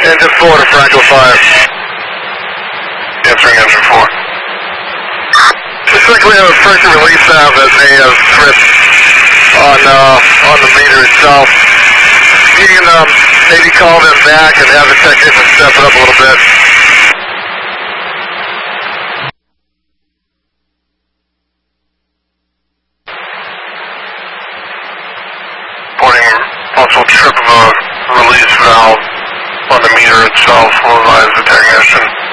Engine 4 to Fractal 5. Answering engine 4. Just like we have a pressure release valve that may have tripped on the meter itself. You can maybe call them back and have the technician step it up a little bit. Reporting possible trip of a release valve on the meter itself. We'll advise the technician.